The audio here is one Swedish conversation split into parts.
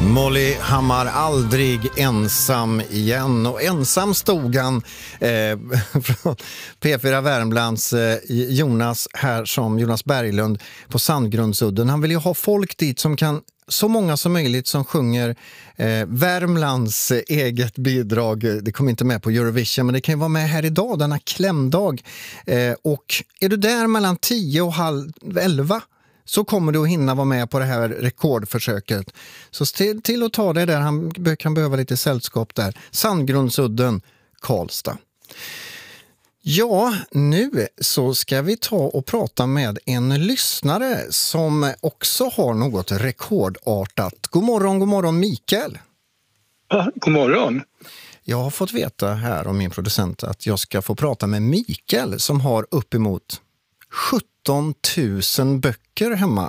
Molly Hammar, aldrig ensam igen. Och ensam stod han från P4 Värmlands Jonas här som Jonas Berglund på Sandgrundsudden. Han vill ju ha folk dit som kan, så många som möjligt som sjunger Värmlands eget bidrag. Det kommer inte med på Eurovision, men det kan ju vara med här idag, denna klämdag. Och är du där mellan 10 och halv 11 så kommer du att hinna vara med på det här rekordförsöket. Så till att ta det där, han kan behöva lite sällskap där. Sandgrundsudden, Karlstad. Ja, nu så ska vi ta och prata med en lyssnare som också har något rekordartat. God morgon Mikael. Ja, god morgon. Jag har fått veta här om min producent att jag ska få prata med Mikael som har uppemot 17 000 böcker hemma.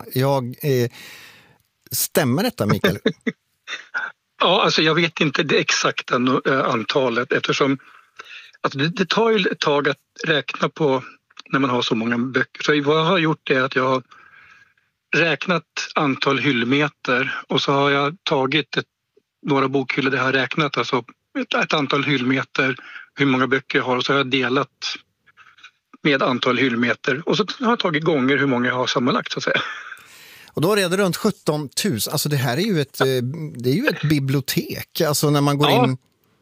Stämmer detta, Mikael? Ja, alltså jag vet inte det exakta antalet eftersom alltså det tar ju ett tag att räkna på när man har så många böcker. Så vad jag har gjort är att jag har räknat antal hyllmeter och så har jag tagit några bokhyllor där jag har räknat alltså ett antal hyllmeter, hur många böcker jag har och så har jag delat med antal hyllmeter och så har jag tagit gånger hur många jag har sammanlagt så att säga. Och då är det runt 17 000. Alltså det här är ju ett bibliotek. Alltså när man går in...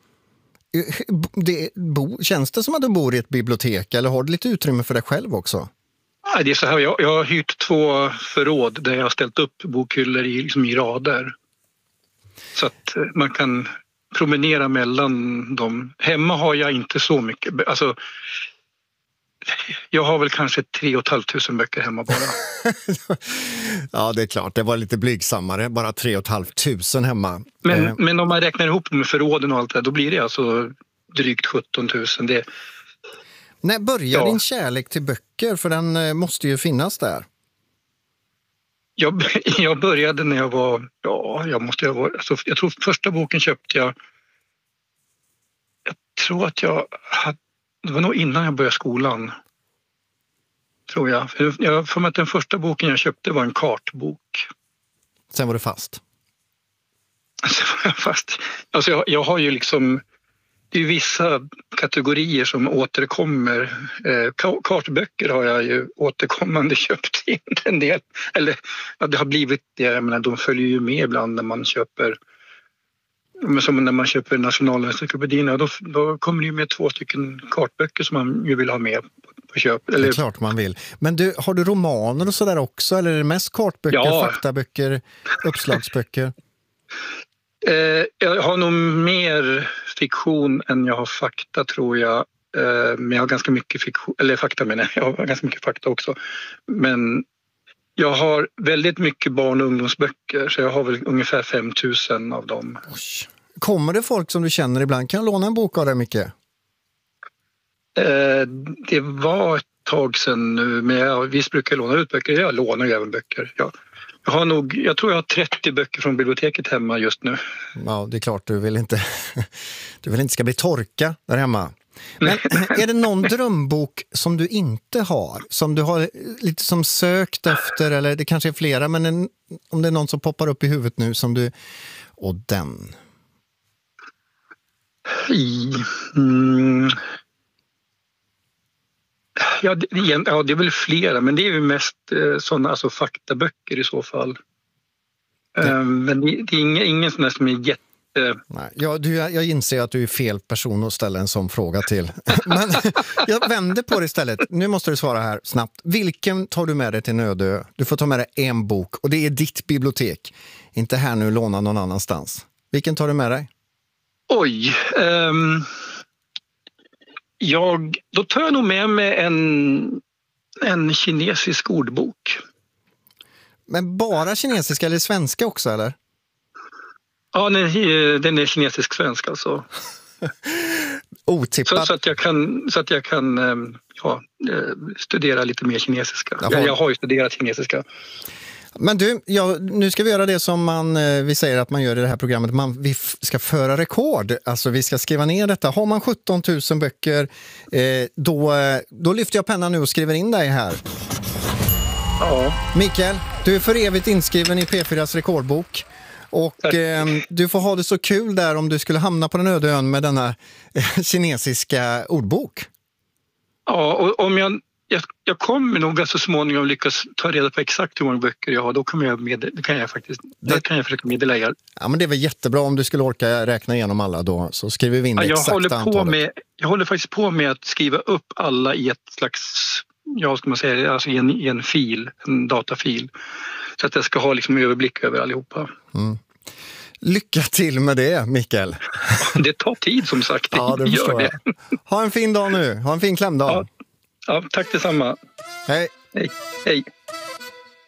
Känns det som att du bor i ett bibliotek eller har du lite utrymme för dig själv också? Nej, det är så här. Jag har hyrt 2 förråd där jag har ställt upp bokhyllor i rader. Så att man kan promenera mellan dem. Hemma har jag inte så mycket. Alltså, jag har väl kanske 3 500 böcker hemma bara. Ja, det är klart. Det var lite blygsammare. Bara 3 500 hemma. Men om man räknar ihop med förråden och allt det, då blir det alltså drygt 17 000. När börjar din kärlek till böcker? För den måste ju finnas där. Jag började när jag var... jag tror första boken köpte jag... Jag tror att jag hade... Det var nog innan jag började skolan, tror jag. Jag får med att den första boken jag köpte var en kartbok. Sen var det fast? Sen var jag fast. Alltså jag har ju liksom... Det är ju vissa kategorier som återkommer. Kartböcker har jag ju återkommande köpt in en del. Eller det har blivit det. Jag menar, de följer ju med ibland när man köper... Men som när man köper Nationalencyklopedin, då kommer det ju med 2 kartböcker som man ju vill ha med på köp. Eller... Det är klart man vill. Men har du romaner och sådär också? Eller är det mest kartböcker, faktaböcker, uppslagsböcker? Jag har nog mer fiktion än jag har fakta, tror jag. Men jag har ganska mycket fiktion, eller fakta menar jag har ganska mycket fakta också. Men jag har väldigt mycket barn- och ungdomsböcker, så jag har väl ungefär 5 000 av dem. Oj. Kommer det folk som du känner ibland? Kan jag låna en bok av dig, Micke? Det var ett tag sedan nu, men visst brukar jag låna ut böcker. Jag lånar ju även böcker. Jag tror jag har 30 böcker från biblioteket hemma just nu. Ja, det är klart, du vill inte ska bli torka där hemma. Men är det någon drömbok som du inte har? Som du har lite som sökt efter, eller det kanske är flera, men om det är någon som poppar upp i huvudet nu som du... Och den... Ja, det är väl flera, men det är ju mest sådana, alltså faktaböcker i så fall. Men det är ingen sån där som är jätte... Nej, jag inser att du är fel person att ställa en sån fråga till. Men jag vänder på det istället. Nu måste du svara här snabbt. Vilken tar du med dig till Nödö? Du får ta med dig en bok och det är ditt bibliotek. Inte här nu låna någon annanstans. Vilken tar du med dig? Oj, då tar jag nog med mig en kinesisk ordbok. Men bara kinesiska eller svenska också, eller? Ja, den är kinesisk-svensk alltså. Otippat. Så att jag kan studera lite mer kinesiska. Jag har ju studerat kinesiska. Men du, nu ska vi göra det som vi säger att man gör i det här programmet. Vi ska föra rekord. Alltså vi ska skriva ner detta. Har man 17 000 böcker, då lyfter jag pennan nu och skriver in dig här. Ja. Mikael, du är för evigt inskriven i P4s rekordbok. Och du får ha det så kul där om du skulle hamna på den öde ön med denna kinesiska ordbok. Ja, och om jag kommer nog så småningom lyckas ta reda på exakt hur många böcker jag har. Då kan jag försöka meddela er. Ja, men det är väl jättebra om du skulle orka räkna igenom alla då, så skriver vi in exakt antalet. Jag håller faktiskt på med att skriva upp alla i ett slags, ska man säga, alltså i en fil, en datafil. Så att jag ska ha liksom överblick över allihopa. Mm. Lycka till med det, Mikael. Det tar tid som sagt. Ja, det förstår jag. Ha en fin dag nu. Ha en fin klämdag. Ja, tack detsamma. Hej. Hej. Hej.